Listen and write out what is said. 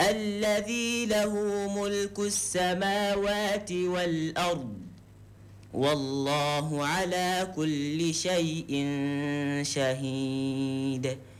الذي له ملك السماوات والأرض والله على كل شيء شهيد.